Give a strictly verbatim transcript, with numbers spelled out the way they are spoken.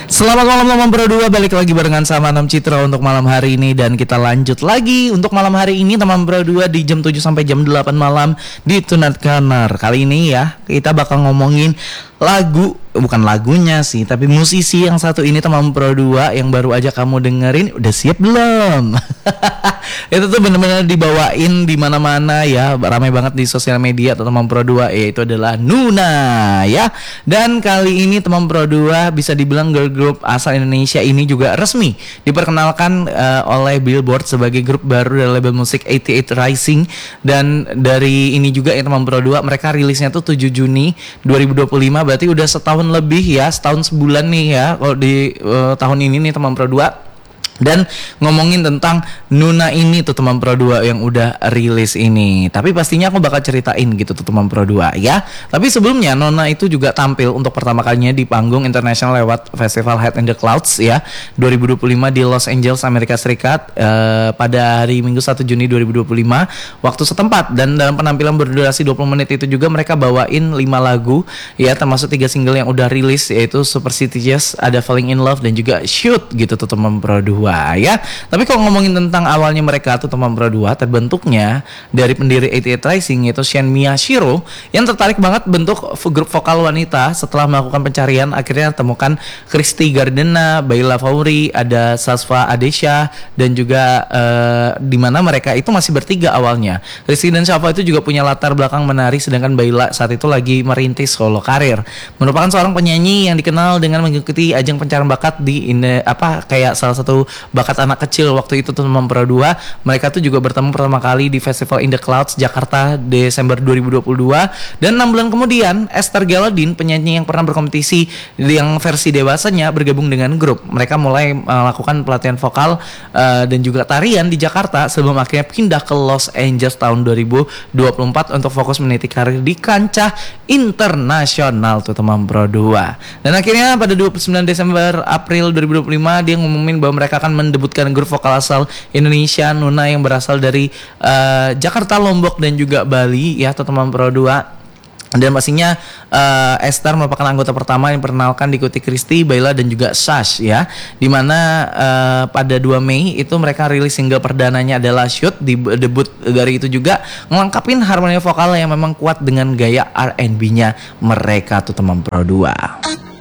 Selamat malam teman berdua, balik lagi barengan sama Nom Citra untuk malam hari ini. Dan kita lanjut lagi untuk malam hari ini teman berdua di jam tujuh sampai jam delapan malam di Tonight Corner. Kali ini ya kita bakal ngomongin lagu, bukan lagunya sih, tapi musisi yang satu ini teman Pro dua yang baru aja kamu dengerin. Udah siap belum? Itu tuh bener-bener dibawain di mana-mana ya, ramai banget di sosial media atau teman Pro dua, yaitu adalah Nuna ya. Dan kali ini teman Pro dua bisa dibilang girl group asal Indonesia ini juga resmi diperkenalkan uh, oleh Billboard sebagai grup baru dari label musik delapan puluh delapan Rising. Dan dari ini juga ya teman Pro dua, mereka rilisnya tuh tujuh Juni dua ribu dua puluh lima. Berarti udah setahun lebih ya, setahun sebulan nih ya kalau di uh, tahun ini nih teman Pro dua. Dan ngomongin tentang Nuna ini tuh teman Pro dua yang udah rilis ini, tapi pastinya aku bakal ceritain gitu tuh teman Pro dua ya. Tapi sebelumnya Nuna itu juga tampil untuk pertama kalinya di panggung internasional lewat festival Head in the Clouds ya dua ribu dua puluh lima di Los Angeles, Amerika Serikat uh, pada hari Minggu satu Juni dua ribu dua puluh lima waktu setempat. Dan dalam penampilan berdurasi dua puluh menit itu juga mereka bawain lima lagu ya, termasuk tiga single yang udah rilis, yaitu Superstitious, ada Falling in Love, dan juga Shoot gitu tuh teman Pro dua ya. Tapi kalau ngomongin tentang awalnya mereka tuh teman Pro dua, terbentuknya dari pendiri delapan puluh delapan Rising, yaitu Shen Miyashiro, yang tertarik banget bentuk grup vokal wanita. Setelah melakukan pencarian, akhirnya temukan Christy Gardena, Bayla Faury, ada Sasva Adesha, dan juga uh, di mana mereka itu masih bertiga awalnya. Christy dan Sasva itu juga punya latar belakang menari, sedangkan Bayla saat itu lagi merintis solo karir. Merupakan seorang penyanyi yang dikenal dengan mengikuti ajang pencarian bakat di ini, apa kayak salah satu bakat anak kecil waktu itu tuh teman Pro dua. Mereka tuh juga bertemu pertama kali di Festival in the Clouds Jakarta Desember dua ribu dua puluh dua. Dan enam bulan kemudian Esther Galadin, penyanyi yang pernah berkompetisi yang versi dewasanya, bergabung dengan grup. Mereka mulai melakukan pelatihan vokal uh, dan juga tarian di Jakarta sebelum akhirnya pindah ke Los Angeles tahun dua ribu dua puluh empat untuk fokus meniti karir di kancah internasional tuh teman Pro dua. Dan akhirnya pada dua puluh sembilan Desember April dua ribu dua puluh lima dia ngumumin bahwa mereka akan mendebutkan grup vokal asal Indonesia, Nuna, yang berasal dari uh, Jakarta, Lombok, dan juga Bali ya teman Pro dua. Dan pastinya uh, Esther merupakan anggota pertama yang diperkenalkan, diikuti Christy, Bayla, dan juga Sash ya. Dimana uh, pada dua Mei itu mereka rilis single perdananya adalah Shoot. Di debut dari itu juga ngelengkapin harmoni vokal yang memang kuat dengan gaya R and B-nya mereka tuh teman Pro dua.